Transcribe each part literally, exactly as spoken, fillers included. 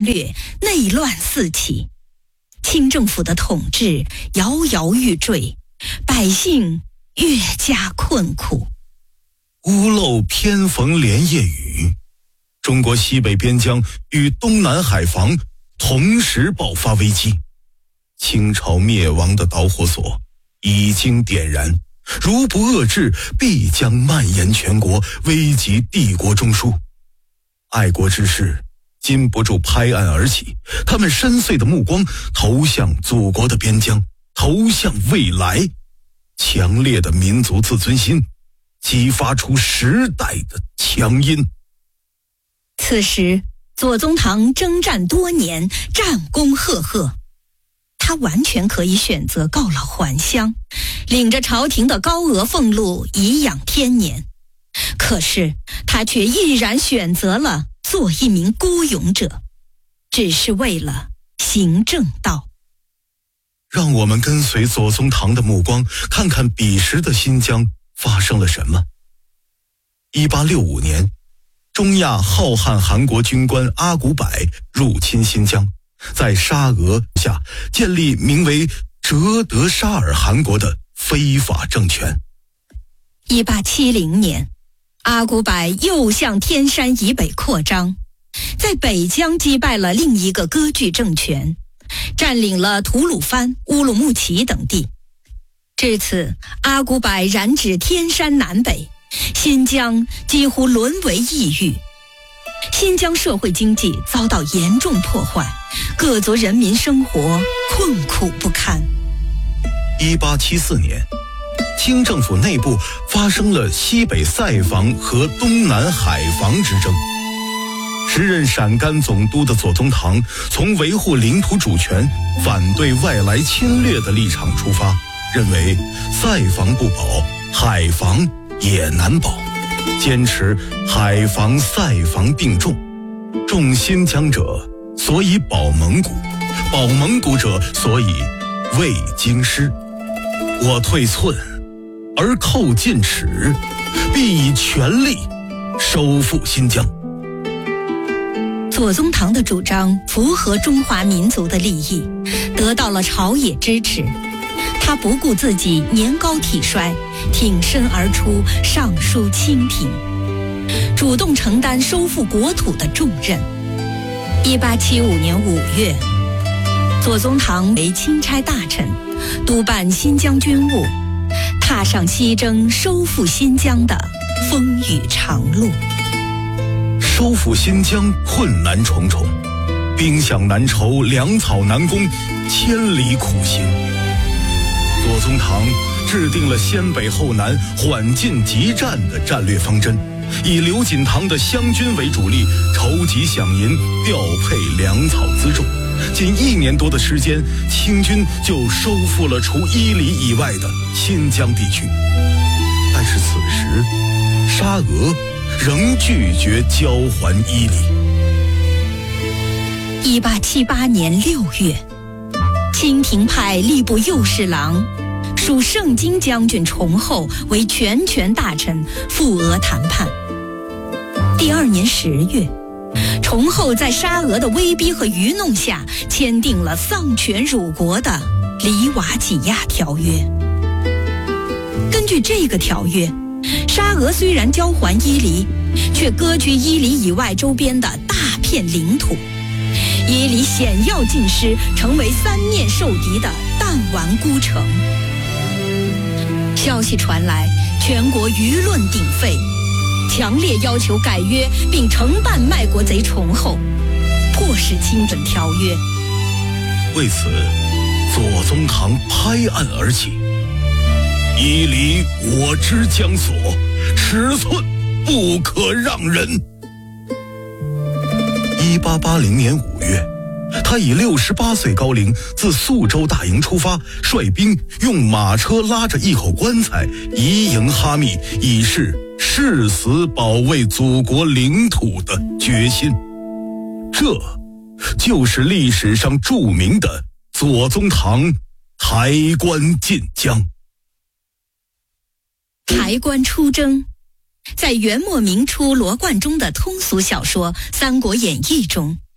掠，内乱四起，清政府的统治摇摇欲坠，百姓越加困苦。 屋漏偏逢连夜雨，中国西北边疆与东南海防同时爆发危机，清朝灭亡的导火索已经点燃，如不遏制，必将蔓延全国，危及帝国中枢。爱国之士禁不住拍案而起，他们深邃的目光投向祖国的边疆，投向未来。强烈的民族自尊心激发出时代的强音。 此时左宗棠征战多年，战功赫赫，他完全可以选择告老还乡，领着朝廷的高额俸禄颐养天年。可是他却毅然选择了做一名孤勇者，只是为了行正道。 让我们跟随左宗棠的目光，看看彼时的新疆发生了什么。一八六五年，中亚浩瀚韩国军官阿古柏入侵新疆，在沙俄下建立名为哲德沙尔汗国的非法政权。 一八七零年，阿古柏又向天山以北扩张，在北疆击败了另一个割据政权，占领了吐鲁番、乌鲁木齐等地。至此，阿古柏染指天山南北，新疆几乎沦为异域。新疆社会经济遭到严重破坏，各族人民生活困苦不堪。 一八七四年，清政府内部发生了西北塞防和东南海防之争。时任陕甘总督的左宗棠从维护领土主权、反对外来侵略的立场出发，认为塞防不保，海防也难保，坚持海防塞防并重，重新疆者所以保蒙古，保蒙古者所以卫京师。我退寸而寇进尺，必以全力收复新疆。 左宗棠的主张符合中华民族的利益，得到了朝野支持。他不顾自己年高体衰，挺身而出，上书清廷，主动承担收复国土的重任。一八七五年五月，左宗棠为钦差大臣，督办新疆军务，踏上西征收复新疆的风雨长路。 收复新疆困难重重，兵饷难筹，粮草难供，千里苦行。左宗棠制定了先北后南、缓进急战的战略方针，以刘锦堂的湘军为主力，筹集饷银，调配粮草辎重。仅一年多的时间，清军就收复了除伊犁以外的新疆地区。但是此时，沙俄仍拒绝交还伊犁。 一八七八年六月，清廷派吏部右侍郎、属盛京将军崇厚为全权大臣赴俄谈判。第二年十月，崇厚在沙俄的威逼和愚弄下，签订了丧权辱国的《里瓦几亚条约》。根据这个条约，沙俄虽然交还伊犁，却割据伊犁以外周边的大片领土，伊犁险要尽失，成为三面受敌的弹丸孤城。消息传来，全国舆论鼎沸，强烈要求改约并惩办卖国贼崇厚，迫使清准条约。 为此，左宗棠拍案而起：伊犁我之疆所，尺寸不可让人。一八八零年五月，他以六十八岁高龄，自宿州大营出发，率兵用马车拉着一口棺材移营哈密，以示誓死保卫祖国领土的决心。这就是历史上著名的左宗棠抬棺进疆。 抬棺出征，在元末明初罗贯中的通俗小说《三国演义》中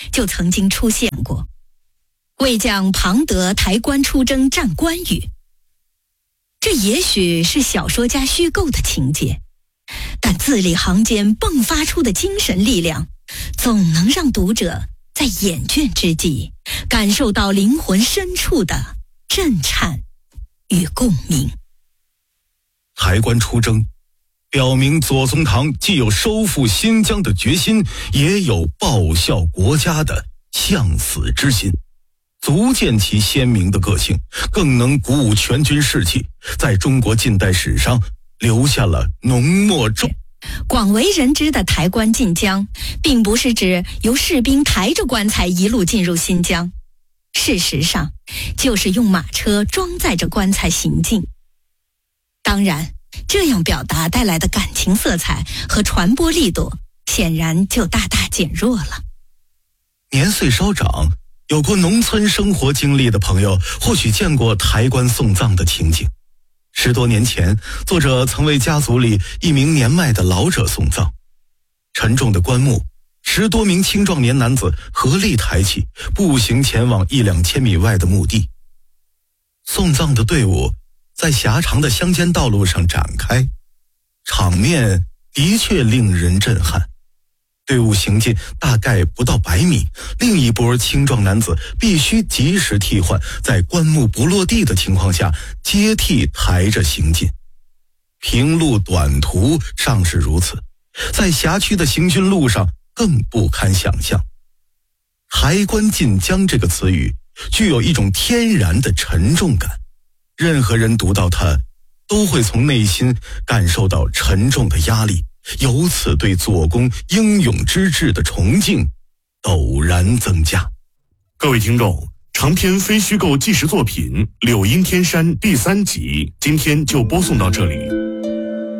就曾经出现过。魏将庞德抬棺出征战关羽，这也许是小说家虚构的情节，但字里行间迸发出的精神力量，总能让读者在眼倦之际感受到灵魂深处的震颤与共鸣。 抬棺出征表明左宗棠既有收复新疆的决心，也有报效国家的向死之心，足见其鲜明的个性，更能鼓舞全军士气，在中国近代史上留下了浓墨重。 广为人知的抬棺进疆，并不是指由士兵抬着棺材一路进入新疆，事实上就是用马车装载着棺材行进。当然，这样表达带来的感情色彩和传播力度，显然就大大减弱了。 年岁稍长，有过农村生活经历的朋友，或许见过抬棺送葬的情景。十多年前，作者曾为家族里一名年迈的老者送葬。沉重的棺木，十多名青壮年男子合力抬起，步行前往一两千米外的墓地。送葬的队伍在狭长的乡间道路上展开，场面的确令人震撼。队伍行进大概不到百米，另一波青壮男子必须及时替换，在棺木不落地的情况下接替抬着行进。平路短途尚是如此，在辖区的行军路上更不堪想象。抬棺进疆这个词语具有一种天然的沉重感，任何人读到它都会从内心感受到沉重的压力，由此对左公英勇之志的崇敬陡然增加。 各位听众，长篇非虚构纪实作品《柳阴天山》第三集，今天就播送到这里。